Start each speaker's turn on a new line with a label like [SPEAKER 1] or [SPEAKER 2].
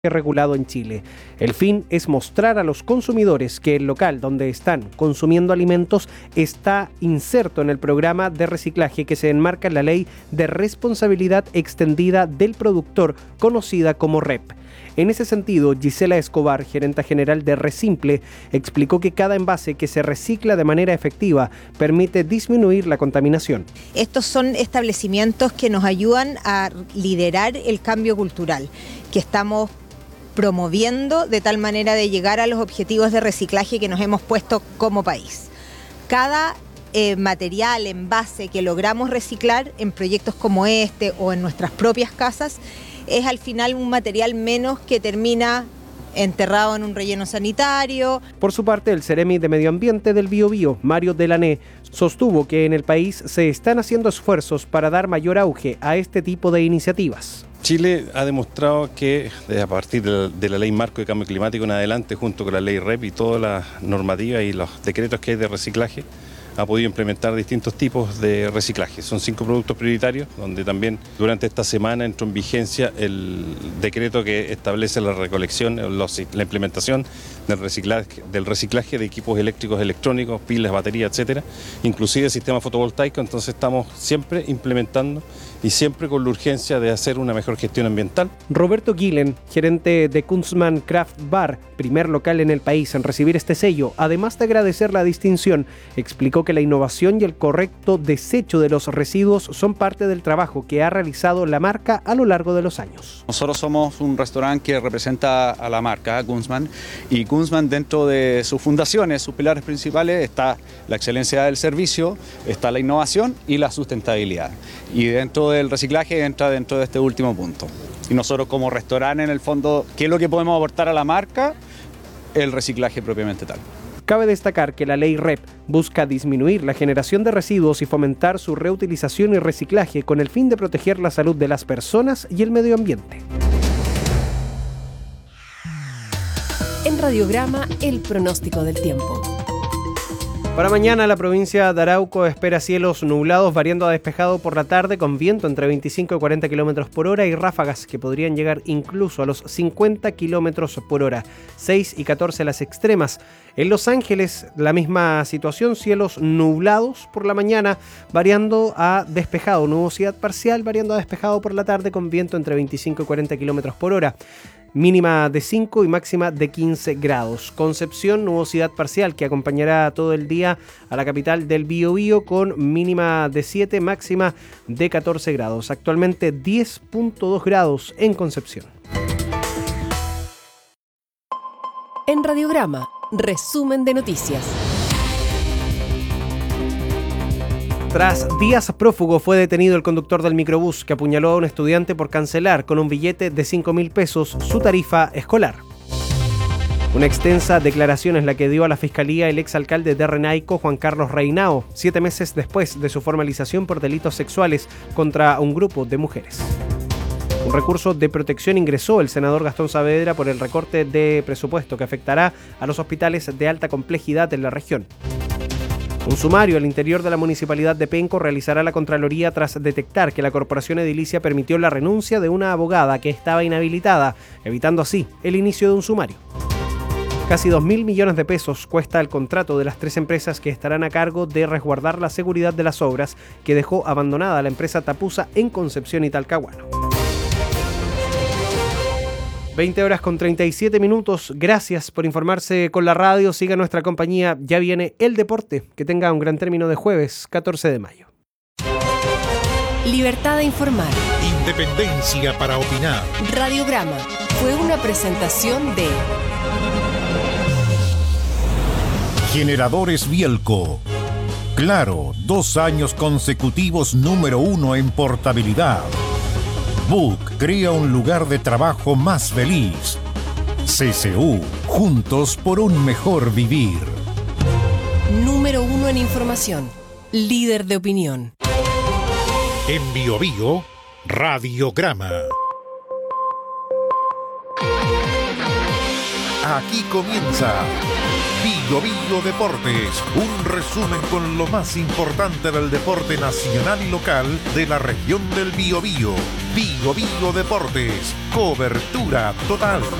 [SPEAKER 1] regulado en Chile. El fin es mostrar a los consumidores que el local donde están consumiendo alimentos está inserto en el programa de reciclaje que se enmarca en la Ley de Responsabilidad Extendida del Productor, conocida como REP. En ese sentido, Gisela Escobar, gerenta general de Resimple, explicó que cada envase que se recicla de manera efectiva permite disminuir la contaminación.
[SPEAKER 2] Estos son establecimientos que nos ayudan a liderar el cambio cultural, que estamos promoviendo de tal manera de llegar a los objetivos de reciclaje que nos hemos puesto como país. Cada material, envase que logramos reciclar en proyectos como este o en nuestras propias casas es al final un material menos que termina enterrado en un relleno sanitario.
[SPEAKER 1] Por su parte, el Ceremi de Medio Ambiente del Biobío, Mario Delané, sostuvo que en el país se están haciendo esfuerzos para dar mayor auge a este tipo de iniciativas.
[SPEAKER 3] Chile ha demostrado que a partir de la Ley Marco de Cambio Climático en adelante, junto con la Ley REP y todas las normativas y los decretos que hay de reciclaje, ha podido implementar distintos tipos de reciclaje. Son 5 productos prioritarios, donde también durante esta semana entró en vigencia el decreto que establece la recolección, la implementación del reciclaje de equipos eléctricos, electrónicos, pilas, baterías, etcétera, inclusive sistema fotovoltaico. Entonces estamos siempre implementando y siempre con la urgencia de hacer una mejor gestión ambiental.
[SPEAKER 1] Roberto Guilen, gerente de Kunzman Craft Bar, primer local en el país en recibir este sello, además de agradecer la distinción, explicó que la innovación y el correcto desecho de los residuos son parte del trabajo que ha realizado la marca a lo largo de los años.
[SPEAKER 4] Nosotros somos un restaurante que representa a la marca Kunzman, y Kunzman, dentro de sus fundaciones, sus pilares principales, está la excelencia del servicio, está la innovación y la sustentabilidad. Y dentro del reciclaje entra dentro de este último punto. Y nosotros como restaurante, en el fondo, ¿qué es lo que podemos aportar a la marca? El reciclaje propiamente tal.
[SPEAKER 1] Cabe destacar que la ley REP busca disminuir la generación de residuos y fomentar su reutilización y reciclaje con el fin de proteger la salud de las personas y el medio ambiente.
[SPEAKER 5] En Radiograma, el pronóstico del tiempo.
[SPEAKER 1] Para mañana la provincia de Arauco espera cielos nublados variando a despejado por la tarde con viento entre 25 y 40 km por hora y ráfagas que podrían llegar incluso a los 50 km por hora, 6 y 14 las extremas. En Los Ángeles la misma situación, cielos nublados por la mañana variando a despejado, nubosidad parcial variando a despejado por la tarde con viento entre 25 y 40 km por hora. Mínima de 5 y máxima de 15 grados. Concepción, nubosidad parcial que acompañará todo el día a la capital del Biobío con mínima de 7, máxima de 14 grados. Actualmente 10.2 grados en Concepción.
[SPEAKER 5] En Radiograma, resumen de noticias.
[SPEAKER 1] Tras días prófugo fue detenido el conductor del microbús que apuñaló a un estudiante por cancelar con un billete de 5.000 pesos su tarifa escolar. Una extensa declaración es la que dio a la Fiscalía el exalcalde de Renaico, Juan Carlos Reinao, 7 meses después de su formalización por delitos sexuales contra un grupo de mujeres. Un recurso de protección ingresó el senador Gastón Saavedra por el recorte de presupuesto que afectará a los hospitales de alta complejidad en la región. Un sumario al interior de la municipalidad de Penco realizará la Contraloría tras detectar que la corporación edilicia permitió la renuncia de una abogada que estaba inhabilitada, evitando así el inicio de un sumario. Casi 2.000 millones de pesos cuesta el contrato de las 3 empresas que estarán a cargo de resguardar la seguridad de las obras que dejó abandonada la empresa Tapusa en Concepción y Talcahuano. 20 horas con 37 minutos. Gracias por informarse con la radio. Siga nuestra compañía. Ya viene el deporte. Que tenga un gran término de jueves, 14 de mayo.
[SPEAKER 5] Libertad de informar.
[SPEAKER 6] Independencia para opinar.
[SPEAKER 5] Radiograma fue una presentación de
[SPEAKER 6] Generadores Bielco. Claro, 2 años consecutivos número 1 en portabilidad. Book crea un lugar de trabajo más feliz. CCU, juntos por un mejor vivir.
[SPEAKER 5] Número 1 en información, líder de opinión.
[SPEAKER 6] En Biobío, Radiograma. Aquí comienza Bio Bio Deportes, un resumen con lo más importante del deporte nacional y local de la región del Biobío. Bio Bio Deportes, cobertura total.